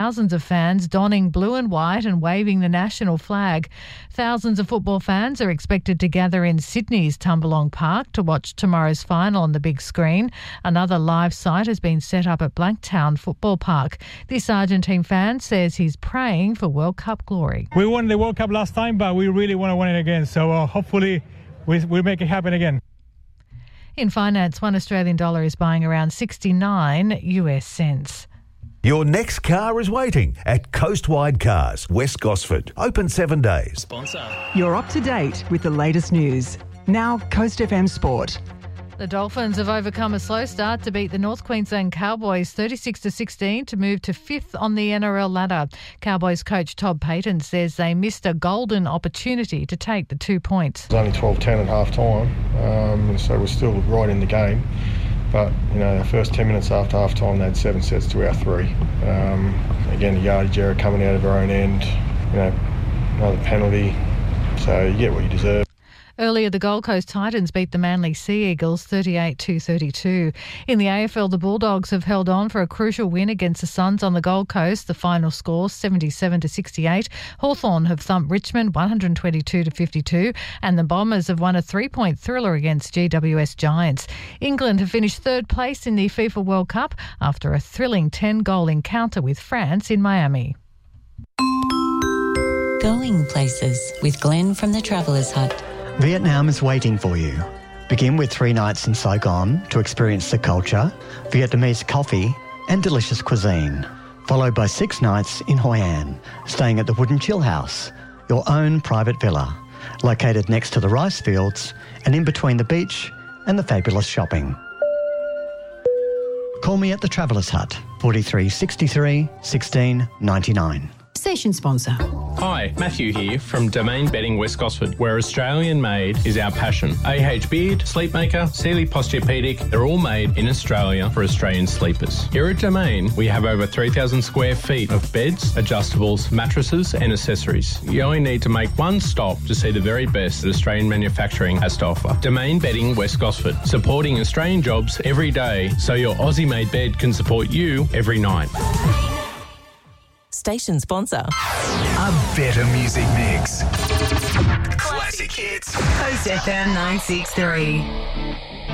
Thousands of fans donning blue and white and waving the national flag. Thousands of football fans are expected to gather in Sydney's Tumbalong Park to watch tomorrow's final on the big screen. Another live site has been set up at Blanktown Football Park. This Argentine fan says he's praying for World Cup glory. We won the World Cup last time, but we really want to win it again. So hopefully we make it happen again. In finance, $1 Australian is buying around 69 US cents. Your next car is waiting at Coastwide Cars, West Gosford. Open 7 days. Sponsor. You're up to date with the latest news. Now, Coast FM Sport. The Dolphins have overcome a slow start to beat the North Queensland Cowboys 36-16 to move to 5th on the NRL ladder. Cowboys coach Todd Payton says they missed a golden opportunity to take the 2 points. It was only 12-10 at half time, so we're still right in the game. But, our first 10 minutes after half time, they had 7 sets to our 3. Again, the yardage error coming out of our own end, another penalty. So you get what you deserve. Earlier, the Gold Coast Titans beat the Manly Sea Eagles 38-32. In the AFL, the Bulldogs have held on for a crucial win against the Suns on the Gold Coast. The final score, 77-68. Hawthorn have thumped Richmond 122-52. And the Bombers have won a 3-point thriller against GWS Giants. England have finished 3rd place in the FIFA World Cup after a thrilling 10-goal encounter with France in Miami. Going places with Glenn from the Traveller's Hut. Vietnam is waiting for you. Begin with 3 nights in Saigon to experience the culture, Vietnamese coffee and delicious cuisine, followed by 6 nights in Hoi An, staying at the Wooden Chill House, your own private villa, located next to the rice fields and in between the beach and the fabulous shopping. Call me at the Traveller's Hut, 43 63 16 99. Station sponsor. Hi, Matthew here from Domain Bedding West Gosford, where Australian made is our passion. AH Beard, Sleepmaker, Sealy Posturepedic, they're all made in Australia for Australian sleepers. Here at Domain, we have over 3,000 square feet of beds, adjustables, mattresses and accessories. You only need to make one stop to see the very best that Australian manufacturing has to offer. Domain Bedding West Gosford, supporting Australian jobs every day so your Aussie-made bed can support you every night. Station sponsor. A better music mix. Classic hits. Coast FM 963.